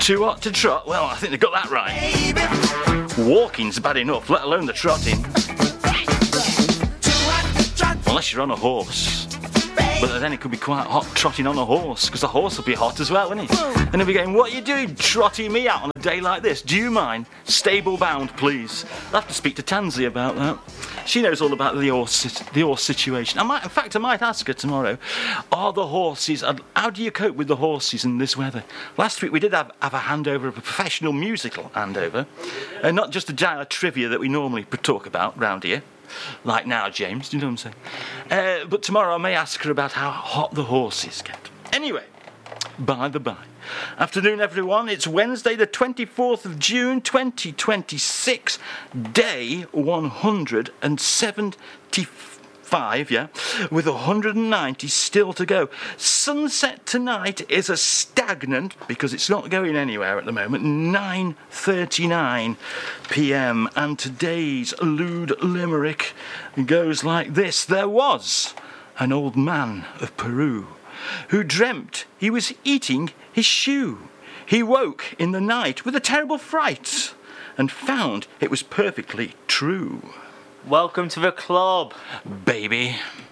Too hot to trot? Well, I think they got that right. Walking's bad enough, let alone the trotting. Unless you're on a horse. But then it could be quite hot trotting on a horse, because the horse will be hot as well, won't it? And he'll be going, what are you doing trotting me out on a day like this? Do you mind? Stable bound, please. I'll have to speak to Tansy about that. She knows all about the horse situation. I might ask her tomorrow, how do you cope with the horses in this weather? Last week we did have a handover of a professional musical handover, and not just a trivia that we normally talk about round here. Like now, James, do you know what I'm saying? But tomorrow I may ask her about how hot the horses get. Anyway, by the by. Afternoon, everyone. It's Wednesday, the 24th of June, 2026, day 175, with 190 still to go. Sunset tonight is a stagnant, because it's not going anywhere at the moment, 9:39 p.m. And today's lewd limerick goes like this. There was an old man of Peru who dreamt he was eating his shoe. He woke in the night with a terrible fright and found it was perfectly true. Welcome to the club, baby.